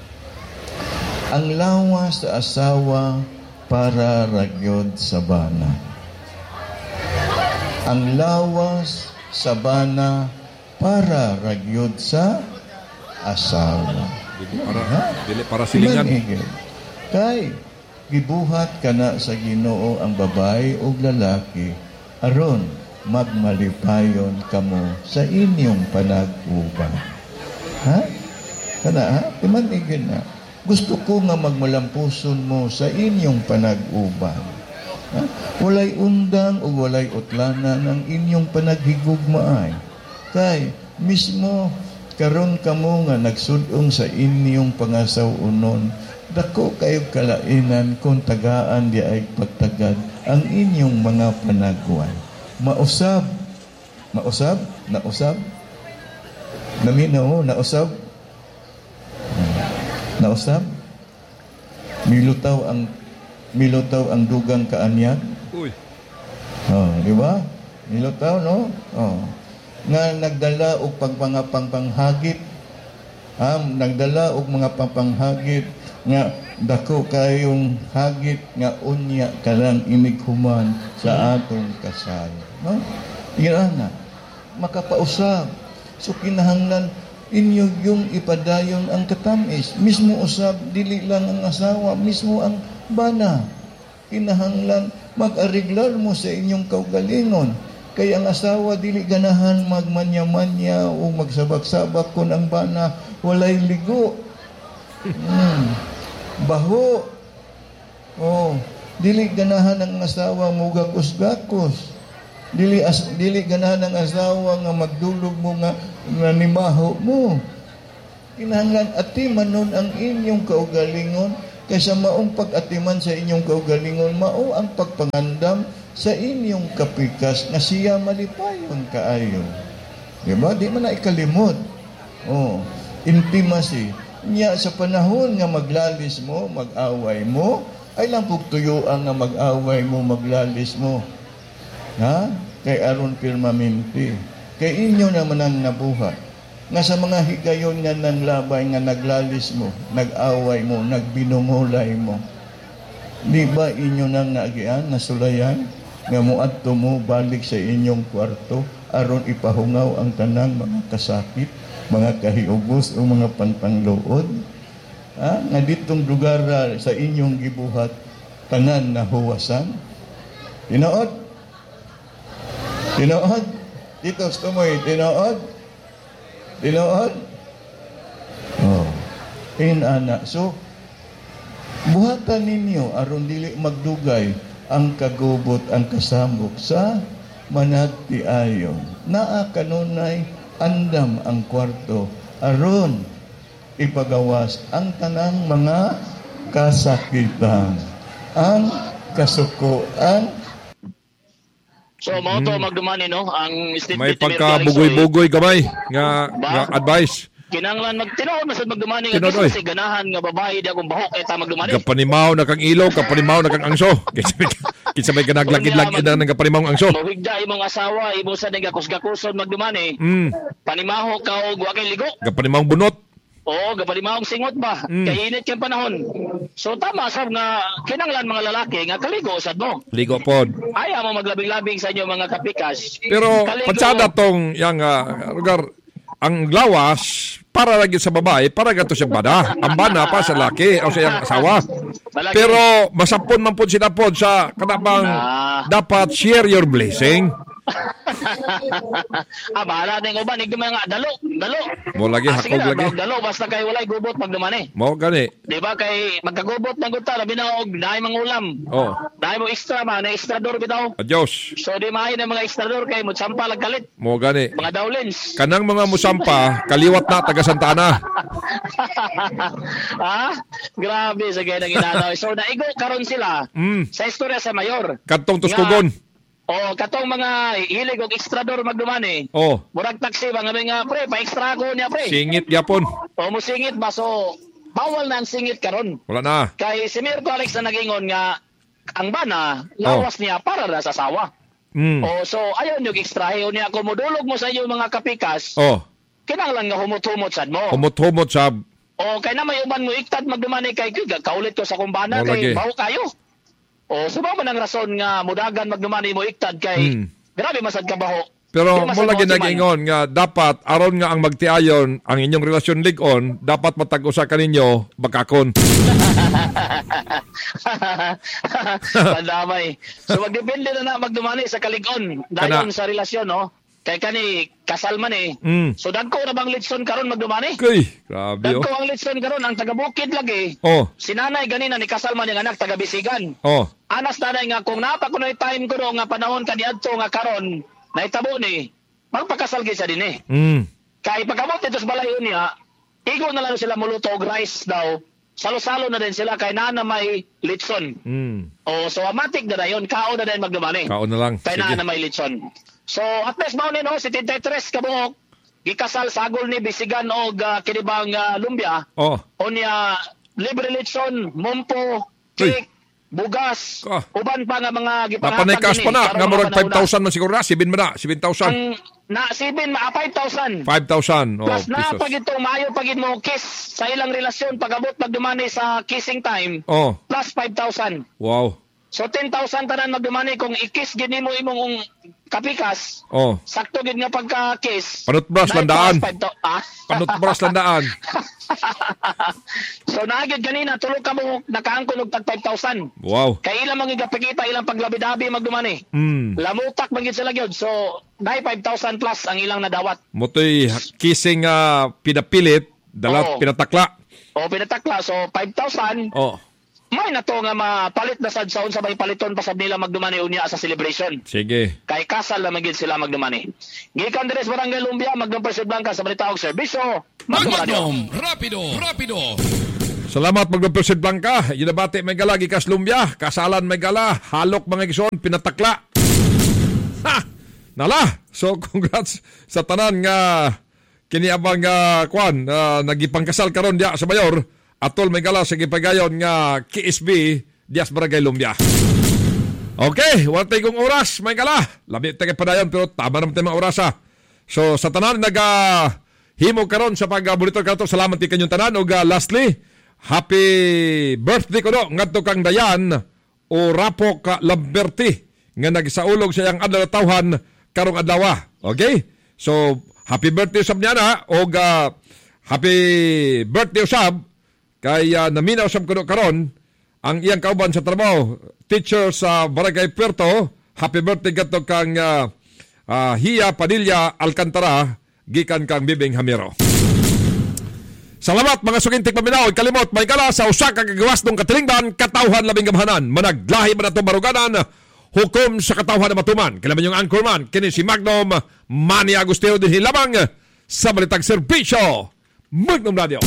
Ang lawas sa asawa para ragyod sa bana. ang lawas sa bana para ragyod sa asawa. Dili para, dili para silingan. Kay, gibuhat ka na sa Ginoo ang babae o lalaki, aron magmalipayon kamo sa inyong panag-uban. Ha? Kana ha? Timanigin na. Gusto ko nga magmalampuson mo sa inyong panag-uban. Ha? Walay undang o walay utlana ng inyong panaghigugmaay. Kay, mismo, karon kamo nga nagsudong sa inyong pangasaw-unon, dako kayo kalainan kung tagaan di ay pagtagad ang inyong mga panagwan. Mausab, mausab, nausab, naminaw, nausab, nausab, milutaw ang milutaw ang dugang kaanyag. Uy. Oh, di ba? Milutaw, no? Oh. Nga nagdala og pagpangapangpanghagit, um, nagdala og mga pangpanghagit nga dako kayong hagit nga unya kalang imighuman sa atong kasal, no? Ina makapausab. So kinahanglan inyo yung ipadayon ang katamis. Mismo usab dili lang ang asawa, mismo ang bana. Kinahanglan mag-ariglar mo sa inyong kaugalingon. Kaya ang asawa dili ganahan magmanya-manya o magsabak-sabak kun ang bana walay ligo. Hmm. Baho. Oh, dili ganahan ang asawa mo gakos-gakos. Dili as, dili ganahan ang asawa nga magdulog mo nga nanimaho mo. Kinahanglan atiman nun ang inyong kaugalingon kaysa maong pag-atiman sa inyong kaugalingon mao ang pagpangandam sa inyong kapikas nga siya malipayon kaayo. Diba? Di man na ikalimot. Oh, intimacy. Nya sa panahon nga maglalis mo, mag-away mo, ay lang pugtuyuan nga mag-away mo, maglalis mo. Ha? Kay aron pirmamente. Kay inyo naman ang nabuhat. Nga sa mga higayon nga ng labay nga naglalis mo, nag-away mo, nagbinungulay mo. Di ba inyo nang naagian, nasulayan? Nga muadto mo balik sa inyong kwarto aron ipahungaw ang tanang mga kasakit, mga kahiubos o mga pantanglood. Ha? Nga ditong lugar sa inyong gibuhat tanan na huwasan. Tinood? Tinood? Dito, tumoy, tinood? Tinood? Oh. Inana. So, buhatan ninyo aron dili magdugay ang kagubot, ang kasamok sa managtiayon. Naa kanunay andam ang kwarto aron ipagawas ang tanang mga kasakitan, ang kasukuan. So, mo to magdumani, no? Ang statement may pagka-bugoy-bugoy gamay nga, nga advice. Kinanglan magtinood masad magdumani nga kasi ganahan nga babae di akong bahok kay ta magdumani. Kapanimaw na kang ilaw, kapanimaw na kang angso. Kinsa may kanaglagid-lagid na ng kapanimaw ang angso. Mawigda imong asawa, imo sa ning gakus-gakuson magdumani. Mm. Panimaho ka og wa kay ligo. Kapanimaw bunot. Oo, gapalimawang singot ba? Mm. Kay init kay panahon. So tama sab nga kinanglan mga lalaki nga kaligo sad mo. Ligo pod. Ayaw mo maglabing-labing sa inyo mga kapikas. Pero pansada tong yang uh, lugar ang lawas para lagi sa babae, para gato siya bana. Ang bana pa sa laki o sa iyang asawa. Malaki. Pero masapon man po sila po sa kanabang ah. dapat share your blessing. ah, bahala na yung uban. Igdo nga, dalo, dalo. Mo lagi, ah, hakog na, lagi. Dalo, basta kay walay gubot magdumani. Mo gani. Diba kay magkagubot na guta, labi na og dahi mang ulam. Oh. Dahi mo extra man, na extra door bitaw. Adios. So di maayo na mga extra door kay mo sampa lag kalit. Mo gani. Mga dowlins. Kanang mga musampa, kaliwat na taga Santa Ana. ha? Grabe sa gaya ng inanaw. So naigo karon sila mm. sa istorya sa mayor. Kantong Tuskugon. Oh, katong mga hilig og extra door magdumani. Oh. Murag taxi ba nga mga pre, pa-extra ko niya pre. Singit gyapon. O mo singit ba so bawal na ang singit karon. Wala na. Kay si Mirko Alex na nagingon nga ang bana lawas oh. niya para na sa sawa. Mm. Oh, so ayon yung extra niya kung modulog mo sa inyo mga kapikas. Oh. Kinahanglan nga humot-humot sad mo. Humot-humot sab. Oh, kay na may uban mo iktad magdumani kay kaulit ko sa kumbana oh, kay bawo kayo. O, so ba man ang rason nga mudagan magdumani mo iktad kay hmm. Grabe masad kabaho. Pero Di mo lagi masad nag-ingon nga dapat aron nga ang magtiayon ang inyong relasyon ligon, dapat matag-usa kaninyo bakakon. Pandamay. So magdepende na na magdumani sa kaligon dayon sa relasyon, no? Kay kani kasal man eh. Mm. So dagko na bang litson karon magdumani? Kay, grabe Dagko oh. ang litson karon ang taga-bukid lagi. Oh. Si nanay ganina ni kasal man yung anak taga-Bisigan. Oh. Anas nanay nga kung napa kunoy time ko nga panahon kaniadto nga karon nahitabo ni magpakasal gyud siya dinhi. Mm. Kay pagkamot dito sa balayon niya, igo na lang sila muluto og rice daw. Salo-salo na din sila kay nana may litson. Mm. O so amatic na dayon, kao na din magdumani. Kao na lang. Kay nana may litson. So at least mao ni no seventy-three ka buok gikasal sagol ni Bisigan og uh, kinibang uh, lumbia. Oh. Unya libre litson, mumpo, cake, bugas, ah. uban pa nga mga gipangatag. Napanikas pa na nga murag five thousand man siguro na, seven man na, seven thousand. Ang na seven ma five thousand. five thousand. Oh, plus na pesos. pag ito maayo pag mo kiss sa ilang relasyon pagabot magdumani sa kissing time. Oh. Plus five thousand. Wow. So ten thousand tanan magdumani kung i-kiss gid nimo imong kapikas. Oh. Sakto gid nga pagka-kiss. Panutbras landaan. Ah? Panutbras landaan. So naagid kanina tulog ka mo nakaangkon og tag five thousand. Wow. Kay ilang mga gapakita ilang paglabi-dabi magdumani. Mm. Lamutak man gid sila gyud. So dai five thousand plus ang ilang nadawat. Motoy kissing uh, pinapilit, dalat Oo. pinatakla. O pinatakla so five thousand. Oh. May na to nga mapalit na sad sa unsa may paliton pa sad nila magdumani unya sa celebration. Sige. Kay kasal na magid sila magdumani. Gikan diri sa Barangay Lumbia, Magdum Persid Blanca sa balita og serbisyo. Magdum Rapido, Rapido. Salamat Magdum Persid Blanca. Yunabati may gala gikas Lumbia, kasalan may gala, halok mga igsoon pinatakla. Ha! Nala. So congrats sa tanan nga kini abang uh, kwan uh, nagipangkasal karon dia sa mayor. Atol may gala sa gipagayon nga K S B dias Barangay Lumbia. Okay, wala kong oras, may gala. Labi tayo padayon pero tama naman tayo mga oras ha. So sa tanan naga himo karon sa pag-monitor kato, salamat ti kanyong tanan. O uh, lastly, happy birthday ko no, ngadto kang Dayan o Rapo ka Lamberti nga nagsaulog sa iyang adlaw tawhan karong adlaw. Okay? So happy birthday usab niya na o uh, happy birthday usab kay uh, naminaw usab kuno karon ang iyang kauban sa trabaho, teacher sa Barangay Puerto. Happy birthday kadto kang uh, uh, Hia Padilla Alcantara gikan kang Bibing Hamiro. Salamat mga sugintik paminaw. Kalimot may kala sa usa ka kagawas ng katilingdan katawhan labing gamhanan. Managlahi man ato baruganan hukom sa katawhan na matuman. Kailangan yung anchorman kini si Magnum Manny Agustino din hilamang sa balitang serbisyo Magnum Radio.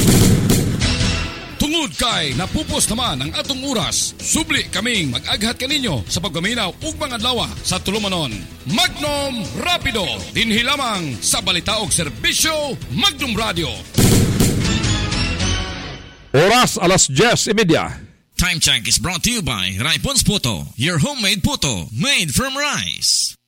Tungod kay napupos naman ang atong oras, subli kaming mag-aghat kaninyo sa pagpaminaw ug mga adlaw sa tulumanon. Magnum Rapido, dinhi lamang sa balita og serbisyo Magnum Radio. Oras alas diyes y media. Time check is brought to you by Raipons Puto, your homemade puto made from rice.